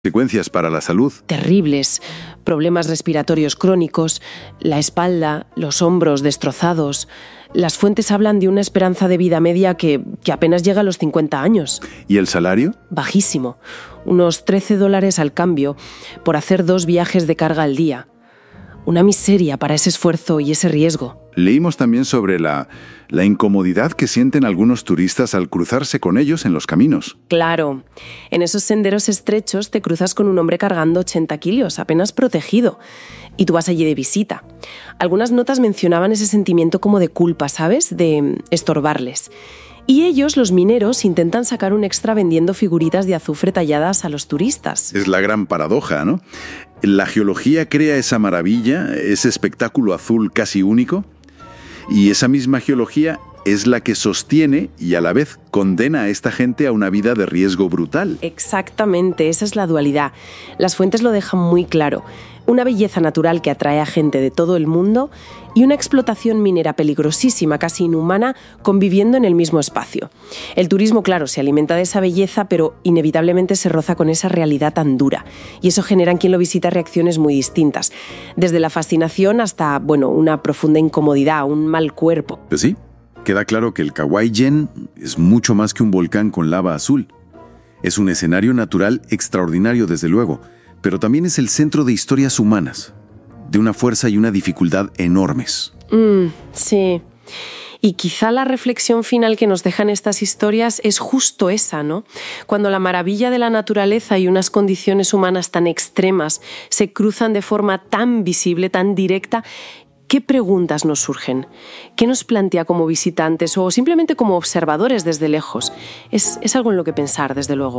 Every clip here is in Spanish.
consecuencias para la salud. Terribles. Problemas respiratorios crónicos, la espalda, los hombros destrozados. Las fuentes hablan de una esperanza de vida media que apenas llega a los 50 años. ¿Y el salario? Bajísimo. Unos $13 al cambio por hacer 2 viajes de carga al día. Una miseria para ese esfuerzo y ese riesgo. Leímos también sobre la incomodidad que sienten algunos turistas al cruzarse con ellos en los caminos. Claro. En esos senderos estrechos te cruzas con un hombre cargando 80 kilos, apenas protegido. Y tú vas allí de visita. Algunas notas mencionaban ese sentimiento como de culpa, ¿sabes? De estorbarles. Y ellos, los mineros, intentan sacar un extra vendiendo figuritas de azufre talladas a los turistas. Es la gran paradoja, ¿no? La geología crea esa maravilla, ese espectáculo azul casi único, y esa misma geología es la que sostiene y a la vez condena a esta gente a una vida de riesgo brutal. Exactamente, esa es la dualidad. Las fuentes lo dejan muy claro. Una belleza natural que atrae a gente de todo el mundo y una explotación minera peligrosísima, casi inhumana, conviviendo en el mismo espacio. El turismo, claro, se alimenta de esa belleza, pero inevitablemente se roza con esa realidad tan dura. Y eso genera en quien lo visita reacciones muy distintas. Desde la fascinación hasta, una profunda incomodidad, un mal cuerpo. Pues sí, queda claro que el Khawai Yen es mucho más que un volcán con lava azul. Es un escenario natural extraordinario, desde luego, pero también es el centro de historias humanas, de una fuerza y una dificultad enormes. Sí. Y quizá la reflexión final que nos dejan estas historias es justo esa, ¿no? Cuando la maravilla de la naturaleza y unas condiciones humanas tan extremas se cruzan de forma tan visible, tan directa, ¿qué preguntas nos surgen? ¿Qué nos plantea como visitantes o simplemente como observadores desde lejos? Es algo en lo que pensar, desde luego.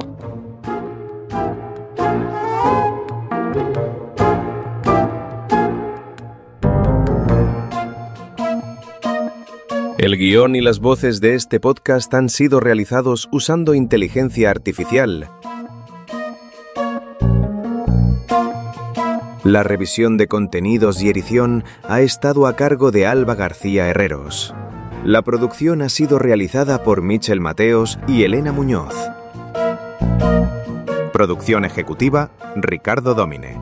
El guión y las voces de este podcast han sido realizados usando inteligencia artificial. La revisión de contenidos y edición ha estado a cargo de Alba García Herreros. La producción ha sido realizada por Michel Mateos y Elena Muñoz. Producción ejecutiva, Ricardo Domine.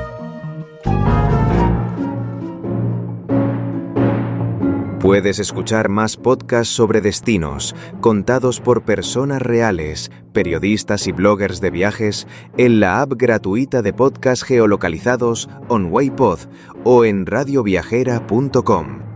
Puedes escuchar más podcasts sobre destinos, contados por personas reales, periodistas y bloggers de viajes, en la app gratuita de podcast geolocalizados OnWayPod o en radioviajera.com.